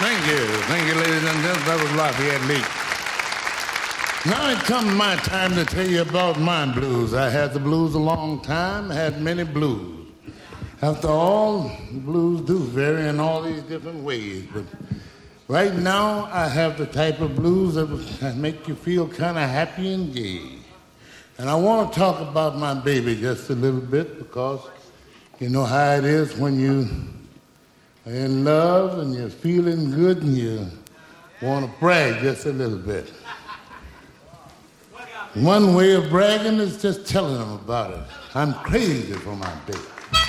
Thank you. Thank you, ladies and gentlemen. That was Lafayette Lee. Now it comes my time to tell you about my blues. I had the blues a long time, had many blues. After all, blues do vary in all these different ways. But right now, I have the type of blues that make you feel kind of happy and gay. And I want to talk about my baby just a little bit because you know how it is when you are in love and you're feeling good and you want to brag just a little bit. One way of bragging is just telling them about it. I'm crazy for my baby.